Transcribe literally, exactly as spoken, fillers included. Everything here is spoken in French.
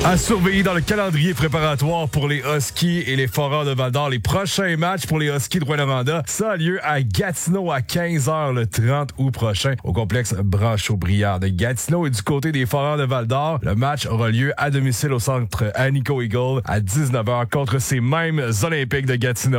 À surveiller dans le calendrier préparatoire pour les Huskies et les Foreurs de Val-d'Or. Les prochains matchs pour les Huskies de Rouyn-Noranda, ça a lieu à Gatineau à quinze heures le trente août prochain au complexe Branchaud-Briard de Gatineau. Et du côté des Foreurs de Val-d'Or, le match aura lieu à domicile au centre Anico Eagle à dix-neuf heures contre ces mêmes Olympiques de Gatineau.